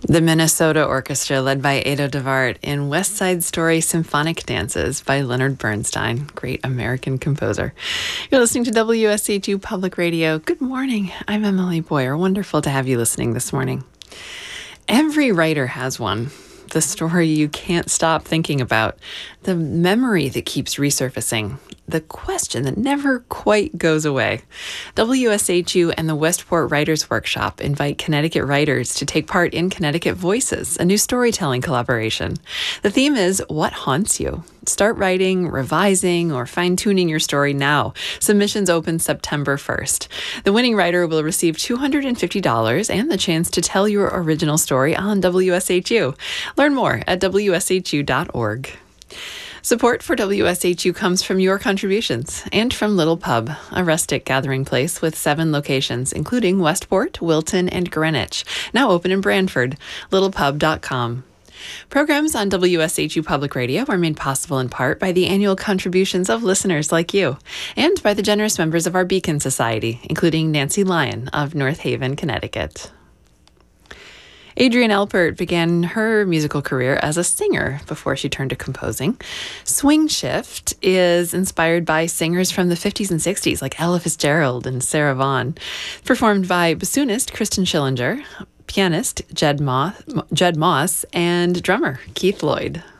The Minnesota Orchestra, led by Ado DeVart, in West Side Story Symphonic Dances by Leonard Bernstein, great American composer. You're listening to WSHU Public Radio. Good morning. I'm Emily Boyer. Wonderful to have you listening this morning. Every writer has one. The story you can't stop thinking about, the memory that keeps resurfacing, the question that never quite goes away. WSHU and the Westport Writers Workshop invite Connecticut writers to take part in Connecticut Voices, a new storytelling collaboration. The theme is What Haunts You? Start writing, revising, or fine-tuning your story now. Submissions open September 1st. The winning writer will receive $250 and the chance to tell your original story on WSHU. Learn more at wshu.org. Support for WSHU comes from your contributions and from Little Pub, a rustic gathering place with 7 locations, including Westport, Wilton, and Greenwich, now open in Branford. littlepub.com. Programs on WSHU Public Radio are made possible in part by the annual contributions of listeners like you and by the generous members of our Beacon Society, including Nancy Lyon of North Haven, Connecticut. Adrienne Alpert began her musical career as a singer before she turned to composing. Swing Shift is inspired by singers from the 50s and 60s like Ella Fitzgerald and Sarah Vaughan, performed by bassoonist Kristen Schillinger, pianist Jed Moss, and drummer Keith Lloyd.